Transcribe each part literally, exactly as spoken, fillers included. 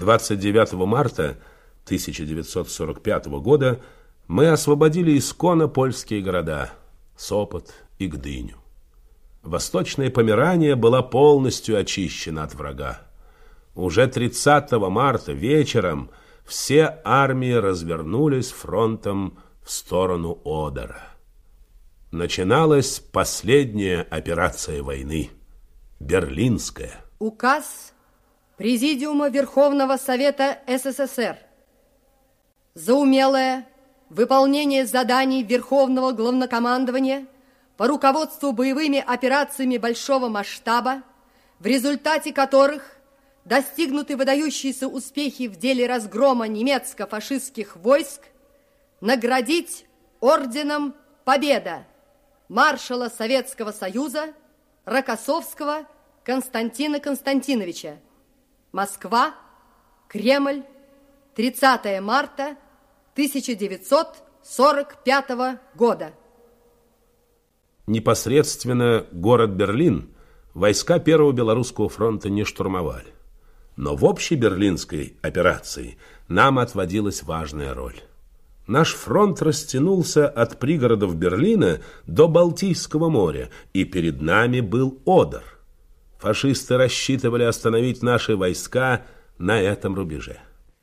двадцать девятого марта тысяча девятьсот сорок пятого года мы освободили исконно польские города Сопот и Гдыню. Восточная Померания была полностью очищена от врага. Уже тридцатого марта вечером все армии развернулись фронтом в сторону Одера. Начиналась последняя операция войны – Берлинская. Указ Президиума Верховного Совета СССР за умелое выполнение заданий Верховного Главнокомандования по руководству боевыми операциями большого масштаба, в результате которых достигнуты выдающиеся успехи в деле разгрома немецко-фашистских войск, наградить орденом Победа маршала Советского Союза Рокоссовского Константина Константиновича. Москва, Кремль, тридцатого марта тысяча девятьсот сорок пятого года. Непосредственно город Берлин войска Первого Белорусского фронта не штурмовали. Но в общей берлинской операции нам отводилась важная роль. Наш фронт растянулся от пригородов Берлина до Балтийского моря, и перед нами был Одер. Фашисты рассчитывали остановить наши войска на этом рубеже.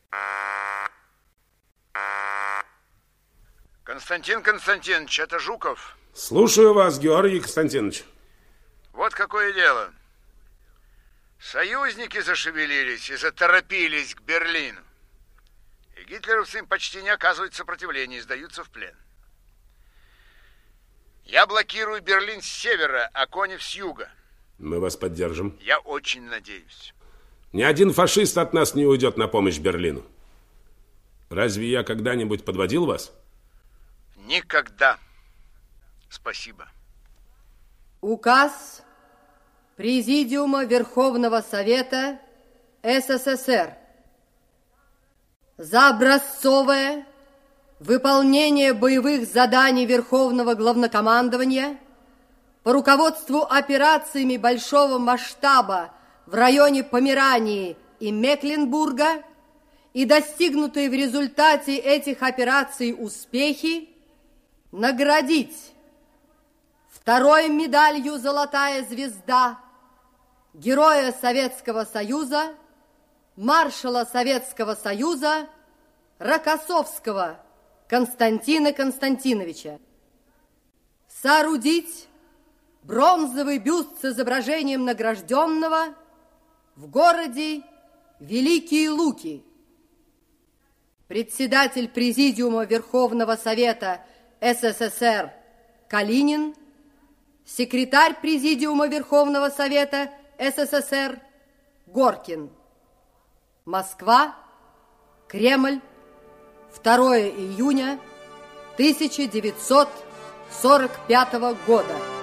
Константин Константинович, это Жуков. Слушаю вас, Георгий Константинович. Вот какое дело. Союзники зашевелились и заторопились к Берлину. И гитлеровцы им почти не оказывают сопротивления и сдаются в плен. Я блокирую Берлин с севера, а Конев с юга. Мы вас поддержим. Я очень надеюсь. Ни один фашист от нас не уйдет на помощь Берлину. Разве я когда-нибудь подводил вас? Никогда. Спасибо. Указ Президиума Верховного Совета СССР за образцовое выполнение боевых заданий Верховного Главнокомандования по руководству операциями большого масштаба в районе Померании и Мекленбурга и достигнутые в результате этих операций успехи наградить второй медалью «Золотая звезда» Героя Советского Союза, маршала Советского Союза Рокоссовского Константина Константиновича. Соорудить бронзовый бюст с изображением награжденного в городе Великие Луки. Председатель Президиума Верховного Совета СССР Калинин, секретарь Президиума Верховного Совета СССР Горкин. Москва, Кремль, второго июня тысяча девятьсот сорок пятого года.